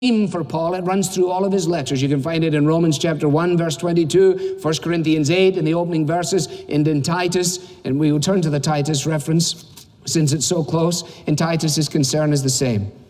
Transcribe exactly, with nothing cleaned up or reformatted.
theme for Paul. It runs through all of his lectures. You can find it in Romans chapter one, verse twenty-two, First Corinthians eight, in the opening verses, and in Titus. And we will turn to the Titus reference since it's so close, and Titus's concern is the same.